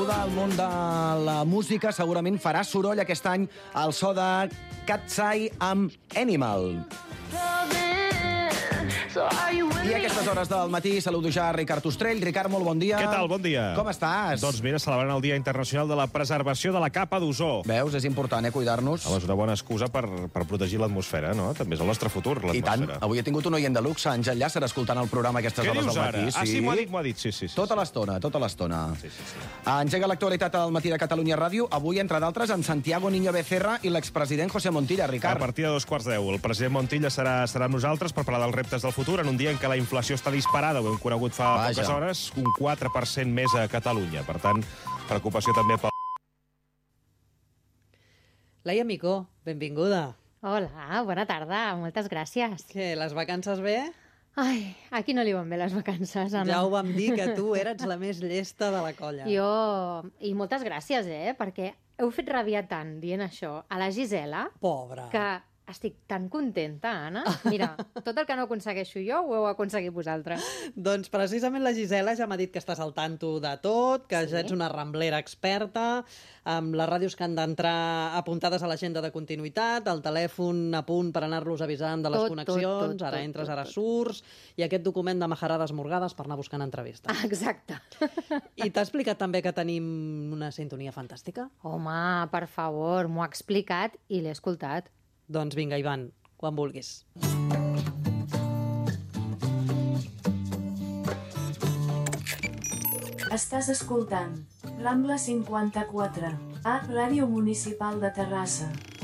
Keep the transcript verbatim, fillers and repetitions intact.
del món de la música. Segurament farà soroll aquest any el so de Katseye amb Animal. I a aquestes hores del matí saludo ja a Ricard Ostrell. Ricard, molt bon dia. Què tal? Bon dia. Com estàs? Doncs mira, celebrant el Dia Internacional de la Preservació de la Capa d'Ozó. Veus, és important, eh, cuidar-nos. És una bona excusa per, per protegir l'atmosfera, no? També és el nostre futur, I tant. l'atmosfera. Avui he tingut un oient de luxe, Àngel Llàcer, escoltant el programa a aquestes Què hores dius del ara? matí. Ah, sí, m'ho ha dit, m'ho ha dit. Sí, sí, sí, Tota sí. l'estona, tota l'estona. Sí, sí, sí. Engega l'actualitat al matí de Catalunya Ràdio. Avui, entre d'altres, amb Santiago Niño Becerra i l'expresident José Montilla. A Ricard. partir de dos quarts de deu, el president Montilla serà, serà amb nosaltres per parlar dels reptes del futur en un dia en què la inflació està disparada, ho hem conegut fa Vaja. poques hores, un quatre per cent més a Catalunya. Per tant, preocupació també pel... Laia Micó, benvinguda. Hola, bona tarda, moltes gràcies. Què, les vacances bé? Ai, aquí no li van bé les vacances, Anna. Ja ho vam dir, que tu eres la més llesta de la colla. Jo... I moltes gràcies, eh? Perquè heu fet rabiar tant dient això a la Gisela Pobra. que estic tan contenta, Anna. Mira, tot el que no aconsegueixo jo ho heu aconseguit vosaltres. Doncs precisament la Gisela ja m'ha dit que estàs al tanto de tot, que Sí. ja ets una ramblera experta, amb les ràdios que han d'entrar apuntades a l'agenda de continuïtat, el telèfon a punt per anar-los avisant de les Tot, connexions, tot, tot, ara tot, entres, tot, ara tot. surts, i aquest document de majarades morgades per anar buscant entrevistes. Ah, exacte. I t'ha explicat també que tenim una sintonia fantàstica? Home, per favor, m'ho ha explicat i l'he escoltat. Doncs vinga, Ivan, quan vulguis. Estàs escoltant Rambla cinquanta-quatre, a Ràdio Municipal de Terrassa.